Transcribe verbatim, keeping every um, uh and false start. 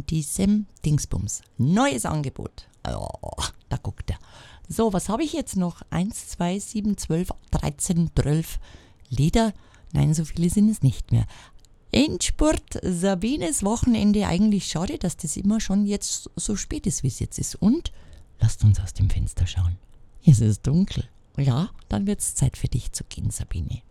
diesem Dingsbums. Neues Angebot. Oh, da guckt er. So, was habe ich jetzt noch? eins, zwei, sieben, zwölf, dreizehn, zwölf Lieder. Nein, so viele sind es nicht mehr. Endspurt, Sabines Wochenende. Eigentlich schade, dass das immer schon jetzt so spät ist, wie es jetzt ist. Und lasst uns aus dem Fenster schauen. Es ist dunkel. Ja, dann wird es Zeit für dich zu gehen, Sabine.